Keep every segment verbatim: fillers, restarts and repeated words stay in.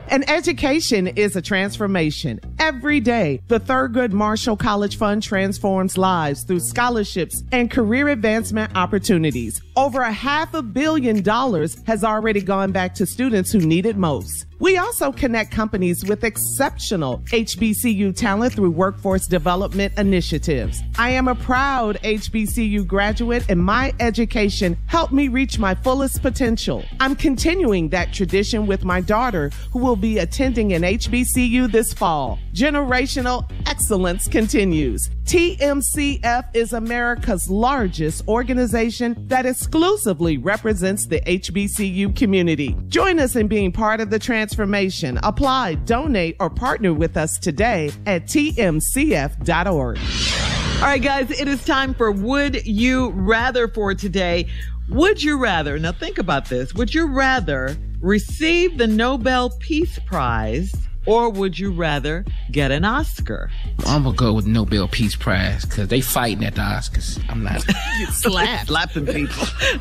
And education is a transformation. Every day, the Thurgood Marshall College Fund transforms lives through scholarships and career advancement opportunities. Over a half a billion dollars has already gone back to students who need it most. We also connect companies with exceptional H B C U talent through workforce development initiatives. I am a proud H B C U graduate, and my education helped me reach my fullest potential. I'm continuing that tradition with my daughter, who will be attending an H B C U this fall. Generational excellence continues. T M C F is America's largest organization that exclusively represents the H B C U community. Join us in being part of the transformation. Apply, donate, or partner with us today at T M C F dot org. All right, guys, it is time for Would You Rather for today. Would you rather, now think about this, would you rather receive the Nobel Peace Prize, or would you rather get an Oscar? I'm going to go with Nobel Peace Prize because they fighting at the Oscars. I'm not. Get slapped. Slapping people.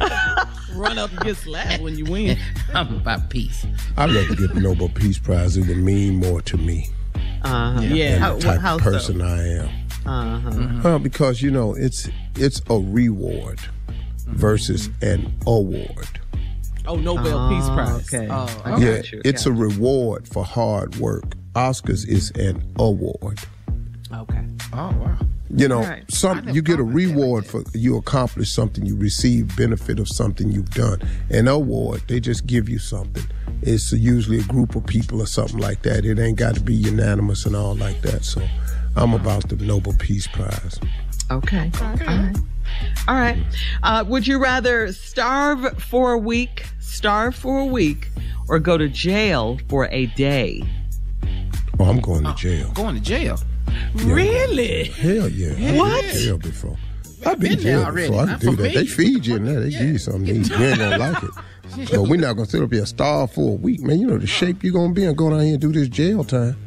Run up and get slapped when you win. I'm about peace. I'd rather get the Nobel Peace Prize. It would mean more to me. Uh-huh. Yeah. And How, the type how of person so? I am. Uh-huh. Mm-hmm. Well, because, you know, it's it's a reward versus an award. Oh, Nobel Oh, Peace Prize. okay. Oh, I Yeah, got you, it's got a you. reward for hard work. Oscars is an award. okay. Oh, wow. You know, Right. I some never you get a thought about that like reward that. for you accomplish something, you receive benefit of something you've done. An award, they just give you something. It's usually a group of people or something like that. It ain't got to be unanimous and all like that. So I'm about the Nobel Peace Prize. Okay. Okay. All right. All right. Uh, would you rather starve for a week, starve for a week, or go to jail for a day? Oh, I'm going to jail. Going to jail. Really? Hell yeah. I've been What? to jail before. I've been been to there jail already. before. I I'm can do that. They familiar. feed you in there. They give you something to eat. You ain't gonna like it. But we're not gonna sit up here starve for a week, man. You know the shape you're gonna be and go down here and do this jail time.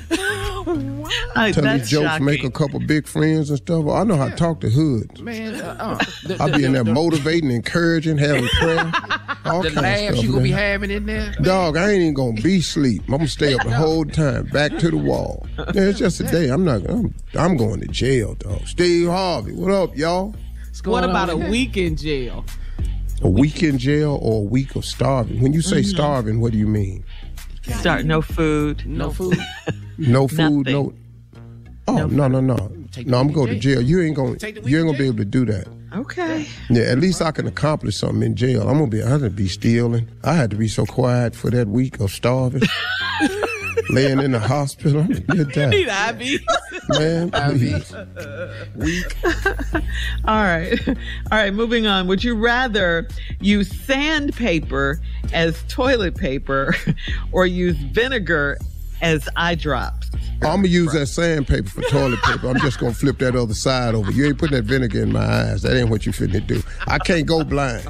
Uh, Tell that's these jokes, shocking. make a couple big friends and stuff. I know how to talk to hoods. Man, uh, uh, the, I'll the- be in there the, motivating, encouraging, having prayer. All The kinds of laughs stuff. you going to be man. having in there. Dog, I ain't even gonna be asleep. I'm gonna stay up the whole time, back to the wall. Yeah, it's just a day. I'm not. I'm, I'm going to jail, dog. Steve Harvey, what up, y'all? What's What going about on a in week in jail? A week in jail or a week of starving? When you say Mm-hmm. starving, what do you mean? Start no food. there? No food. No food, no. Nothing. Oh no no no Take no! the I'm week going in to jail. You ain't gonna Take the week you ain't in gonna be able to do that. Okay. Yeah, at least I can accomplish something in jail. I'm gonna be. I had to be stealing. I had to be so quiet for that week of starving, laying in the hospital. I'm gonna get Need that, I be? man. I mean, Please. week. All right. All right. Moving on. Would you rather use sandpaper as toilet paper or use vinegar as eye drops? I'm gonna use that sandpaper for toilet paper. I'm just gonna flip that other side over. You ain't putting that vinegar in my eyes. That ain't what you finna do. I can't go blind.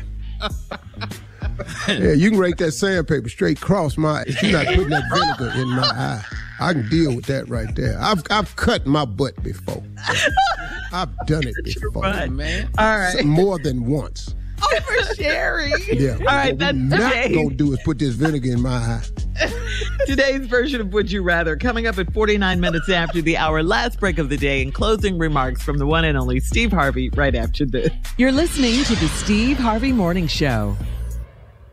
Yeah, you can rake that sandpaper straight across my eyes. You're not putting that vinegar in my eye. I can deal with that right there. I've I've cut my butt before. I've done it before. Right. Man. All right. More than once. Over sharing. Yeah. All right, What that's we not today. gonna do is put this vinegar in my eye. Today's version of Would You Rather coming up at forty-nine minutes after the hour. Last break of the day and closing remarks from the one and only Steve Harvey right after this. You're listening to the Steve Harvey Morning Show.